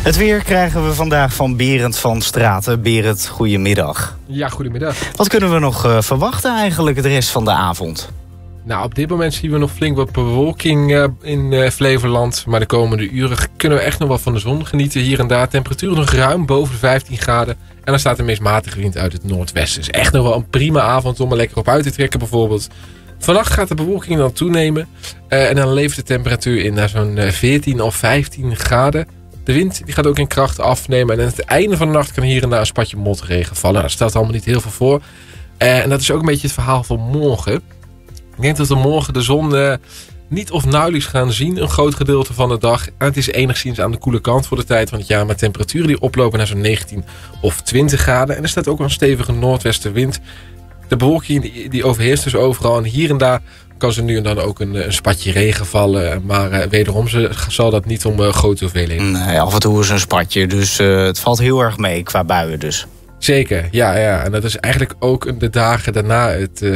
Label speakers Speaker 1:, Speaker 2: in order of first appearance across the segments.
Speaker 1: Het weer krijgen we vandaag van Berend van Straten. Berend, goedemiddag.
Speaker 2: Ja, goedemiddag.
Speaker 1: Wat kunnen we nog verwachten eigenlijk de rest van de avond?
Speaker 2: Nou, op dit moment zien we nog flink wat bewolking in Flevoland. Maar de komende uren kunnen we echt nog wel van de zon genieten. Hier en daar temperaturen nog ruim boven de 15 graden. En dan staat de meest matige wind uit het noordwesten. Dus echt nog wel een prima avond om er lekker op uit te trekken bijvoorbeeld. Vannacht gaat de bewolking dan toenemen. En dan levert de temperatuur in naar zo'n 14 of 15 graden. De wind die gaat ook in kracht afnemen. En aan het einde van de nacht kan hier en daar een spatje motregen vallen. Daar stelt allemaal niet heel veel voor. En dat is ook een beetje het verhaal van morgen. Ik denk dat we morgen de zon niet of nauwelijks gaan zien. Een groot gedeelte van de dag. En het is enigszins aan de koele kant voor de tijd van het jaar. Met temperaturen die oplopen naar zo'n 19 of 20 graden. En er staat ook wel een stevige noordwestenwind. De bewolking die overheerst dus overal. En hier en daar kan ze nu en dan ook een spatje regen vallen. Maar wederom zal dat niet om grote hoeveelheden.
Speaker 1: Nee, af en toe is een spatje. Dus het valt heel erg mee qua buien dus.
Speaker 2: Zeker, ja. En dat is eigenlijk ook de dagen daarna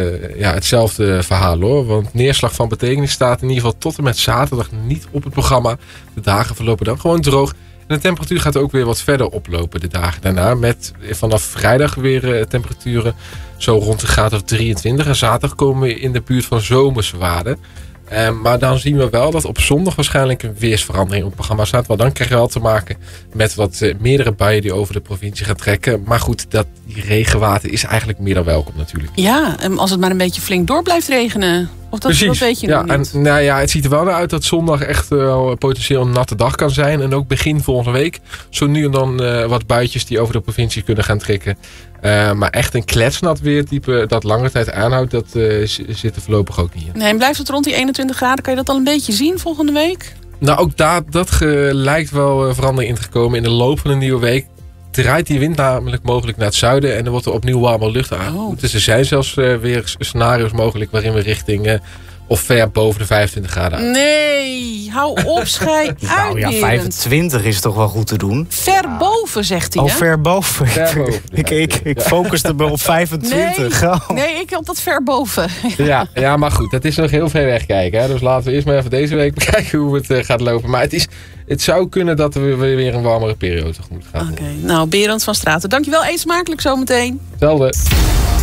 Speaker 2: hetzelfde verhaal hoor. Want neerslag van betekenis staat in ieder geval tot en met zaterdag niet op het programma. De dagen verlopen dan gewoon droog. En de temperatuur gaat ook weer wat verder oplopen de dagen daarna. Met vanaf vrijdag weer temperaturen zo rond de graad of 23. En zaterdag komen we in de buurt van zomerse waarden. Maar dan zien we wel dat op zondag waarschijnlijk een weersverandering op het programma staat. Want dan krijg je wel te maken met wat meerdere buien die over de provincie gaan trekken. Maar goed, die regenwater is eigenlijk meer dan welkom natuurlijk.
Speaker 3: Ja, en als het maar een beetje flink door blijft regenen. Of dat weet je nog niet.
Speaker 2: En, het ziet er wel naar uit dat zondag echt wel potentieel een natte dag kan zijn. En ook begin volgende week. Zo nu en dan wat buitjes die over de provincie kunnen gaan trekken. Maar echt een kletsnat weertype dat lange tijd aanhoudt, dat zit er voorlopig ook niet in.
Speaker 3: Nee, en blijft het rond die 21 graden? Kan je dat al een beetje zien volgende week?
Speaker 2: Nou, ook dat lijkt wel verandering in te komen. In de loop van een nieuwe week draait die wind namelijk mogelijk naar het zuiden. En er wordt er opnieuw warme lucht aan. Dus er zijn zelfs weer scenario's mogelijk waarin we richting of ver boven de 25 graden.
Speaker 3: Nee, hou op, schei uit.
Speaker 1: Nou ja, 25 is toch wel goed te doen.
Speaker 3: Ver boven, zegt hij.
Speaker 1: Oh, ver boven. Ik focuste me op 25.
Speaker 3: Nee, ik op dat ver boven.
Speaker 2: Ja, maar goed, dat is nog heel ver weg kijken. Hè? Dus laten we eerst maar even deze week bekijken hoe het gaat lopen. Maar het zou kunnen dat we weer een warmere periode tegemoet gaan.
Speaker 3: Oké, nou Berend van Straten, dankjewel. Eet smakelijk zometeen.
Speaker 2: Hetzelfde.